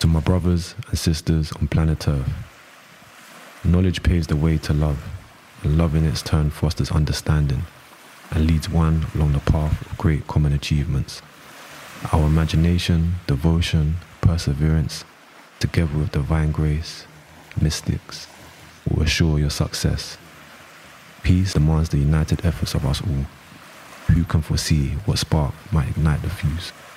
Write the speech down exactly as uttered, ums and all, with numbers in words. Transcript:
To my brothers and sisters on planet Earth, knowledge paves the way to love, and love in its turn fosters understanding and leads one along the path of great common achievements. Our imagination, devotion, perseverance, together with divine grace, mystics, will assure your success. Peace demands the united efforts of us all. Who can foresee what spark might ignite the fuse?